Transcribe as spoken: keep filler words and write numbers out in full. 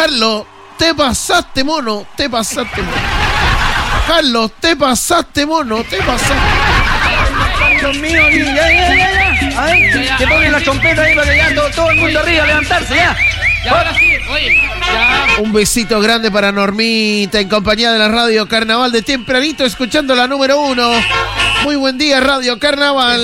Carlos, te pasaste, mono, te pasaste, mono. Carlos, te pasaste, mono, te pasaste. Dios mío, ya, ya, ya, ya. A ver, que pongan la trompeta ahí para que ya todo, todo el mundo arriba, levantarse, ya. Ya, ahora sí, oye, ya. Un besito grande para Normita en compañía de la Radio Carnaval de tempranito, escuchando la número uno. Muy buen día, Radio Carnaval.